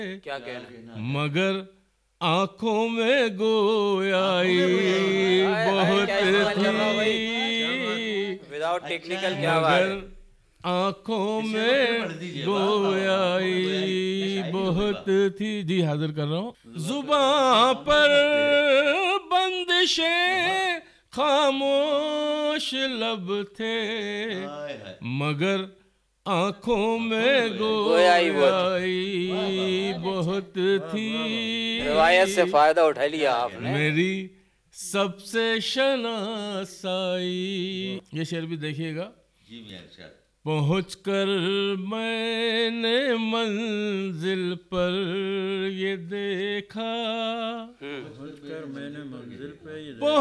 क्या कहना, मगर आंखों में गोयाई बहुत थी, विदाउट टेक्निकल क्या बात मगर है। आंखों में गोयाई बहुत थी। जी हाजिर कर रहा हूँ। जुबां पर बंदिशें खामोश लब थे, मगर आंखों में गोयाई गोयाई बहुत थी। रिवायत से फायदा उठा लिया आपने। मेरी सबसे शनासाई। ये शेर भी देखिएगा। पहुँच कर मैंने मंजिल पर ये देखा, पहुंच कर मैंने मंजिल पे ये